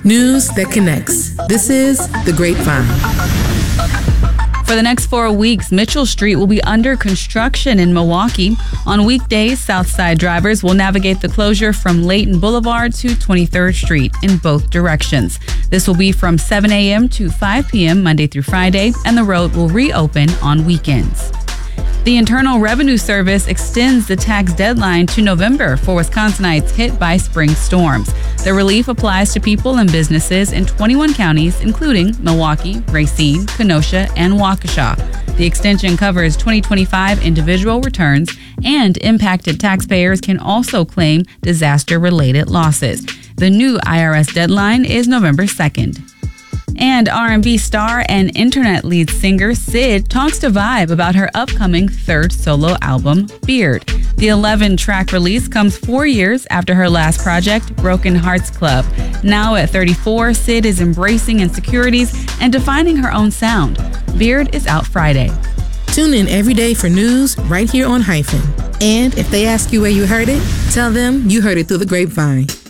News that connects. This is The Grapevine. For the next 4 weeks, Mitchell Street will be under construction in Milwaukee. On weekdays, Southside drivers will navigate the closure from Layton Boulevard to 23rd Street in both directions. This will be from 7 a.m. to 5 p.m. Monday through Friday, and the road will reopen on weekends. The Internal Revenue Service extends the tax deadline to November for Wisconsinites hit by spring storms. The relief applies to people and businesses in 21 counties, including Milwaukee, Racine, Kenosha, and Waukesha. The extension covers 2025 individual returns, and impacted taxpayers can also claim disaster-related losses. The new IRS deadline is November 2nd. And R&B star and internet lead singer Syd talks to Vibe about her upcoming third solo album, Beard. The 11-track release comes 4 years after her last project, Broken Hearts Club. Now at 34, Syd is embracing insecurities and defining her own sound. Beard is out Friday. Tune in every day for news right here on Hyphen. And if they ask you where you heard it, tell them you heard it through the grapevine.